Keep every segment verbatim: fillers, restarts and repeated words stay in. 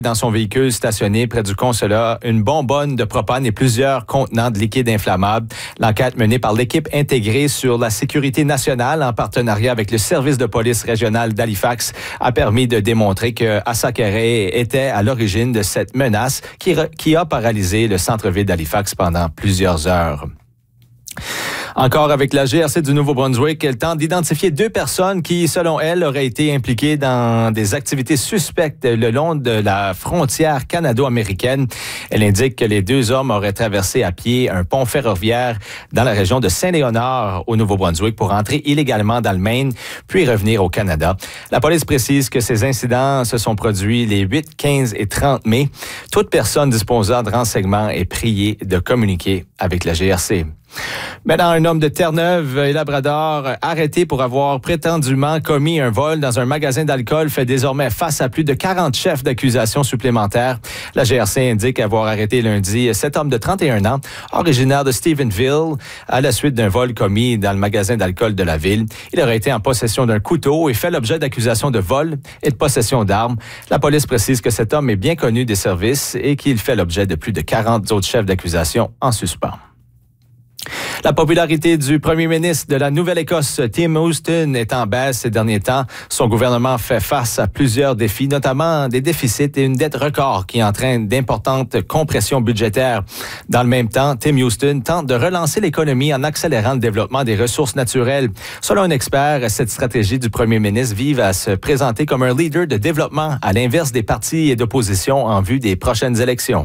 dans son véhicule stationné près du consulat une bonbonne de propane et plusieurs contenants de liquide inflammable. L'enquête menée par l'équipe intégrée sur la sécurité nationale en partenariat avec le service de police régional d'Halifax a permis de démontrer que Asa Carey était à l'origine de cette menace qui, qui a paralysé le centre-ville d'Halifax pendant plusieurs heures. Encore avec la G R C du Nouveau-Brunswick, elle tente d'identifier deux personnes qui, selon elle, auraient été impliquées dans des activités suspectes le long de la frontière canado-américaine. Elle indique que les deux hommes auraient traversé à pied un pont ferroviaire dans la région de Saint-Léonard au Nouveau-Brunswick pour entrer illégalement dans le Maine, puis revenir au Canada. La police précise que ces incidents se sont produits les huit, quinze et trente mai. Toute personne disposant de renseignements est priée de communiquer avec la G R C. Maintenant, un homme de Terre-Neuve et Labrador arrêté pour avoir prétendument commis un vol dans un magasin d'alcool fait désormais face à plus de quarante chefs d'accusation supplémentaires. La G R C indique avoir arrêté lundi cet homme de trente et un ans, originaire de Stephenville, à la suite d'un vol commis dans le magasin d'alcool de la ville. Il aurait été en possession d'un couteau et fait l'objet d'accusations de vol et de possession d'armes. La police précise que cet homme est bien connu des services et qu'il fait l'objet de plus de quarante autres chefs d'accusation en suspens. La popularité du premier ministre de la Nouvelle-Écosse, Tim Houston, est en baisse ces derniers temps. Son gouvernement fait face à plusieurs défis, notamment des déficits et une dette record qui entraîne d'importantes compressions budgétaires. Dans le même temps, Tim Houston tente de relancer l'économie en accélérant le développement des ressources naturelles. Selon un expert, cette stratégie du premier ministre vise à se présenter comme un leader de développement, à l'inverse des partis d'opposition en vue des prochaines élections.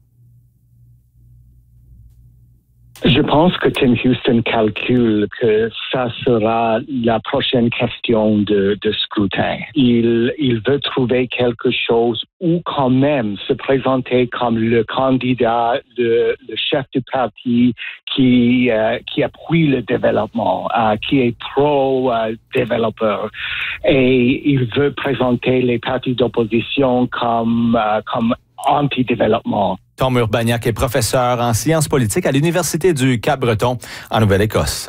Je pense que Tim Houston calcule que ça sera la prochaine question de, de scrutin. Il, il veut trouver quelque chose ou quand même se présenter comme le candidat, le, le chef du parti qui, euh, qui appuie le développement, euh, qui est pro-développeur. Euh, Et il veut présenter les partis d'opposition comme, euh, comme anti-développement. Tom Urbaniak est professeur en sciences politiques à l'Université du Cap-Breton en Nouvelle-Écosse.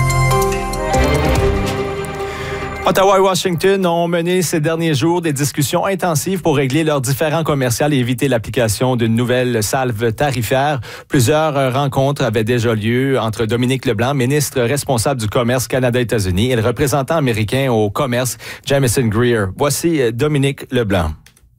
Ottawa et Washington ont mené ces derniers jours des discussions intensives pour régler leurs différends commerciaux et éviter l'application d'une nouvelle salve tarifaire. Plusieurs rencontres avaient déjà lieu entre Dominique Leblanc, ministre responsable du commerce Canada-États-Unis, et le représentant américain au commerce, Jamieson Greer. Voici Dominique Leblanc.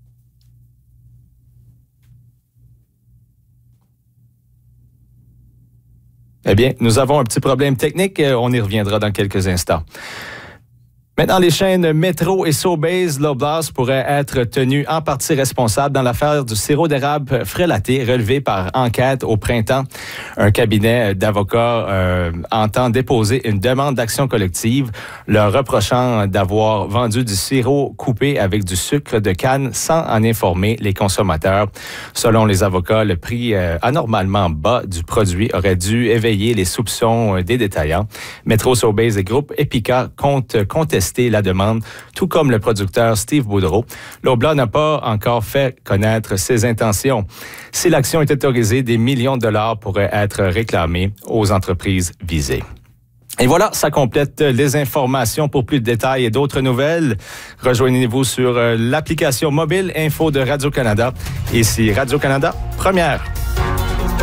Eh bien, nous avons un petit problème technique. On y reviendra dans quelques instants. Maintenant, les chaînes Metro et Sobeys Loblaws pourraient être tenues en partie responsables dans l'affaire du sirop d'érable frélaté relevé par enquête au printemps. Un cabinet d'avocats euh, entend déposer une demande d'action collective leur reprochant d'avoir vendu du sirop coupé avec du sucre de canne sans en informer les consommateurs. Selon les avocats, le prix euh, anormalement bas du produit aurait dû éveiller les soupçons des détaillants. Metro, Sobeys et Groupe Epica comptent contester la demande, tout comme le producteur Steve Boudreau. Loblaw n'a pas encore fait connaître ses intentions. Si l'action est autorisée, des millions de dollars pourraient être réclamés aux entreprises visées. Et voilà, ça complète les informations. Pour plus de détails et d'autres nouvelles, rejoignez-vous sur l'application mobile Info de Radio-Canada. Ici Radio-Canada, première.